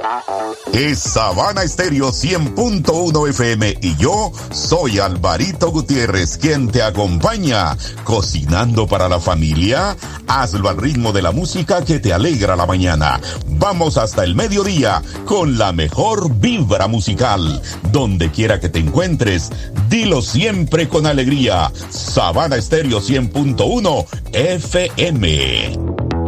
Es Sabana Estéreo 100.1 FM y yo soy Alvarito Gutiérrez, quien te acompaña. Cocinando para la familia, hazlo al ritmo de la música que te alegra la mañana. Vamos hasta el mediodía con la mejor vibra musical. Donde quiera que te encuentres, dilo siempre con alegría. Sabana Estéreo 100.1 FM.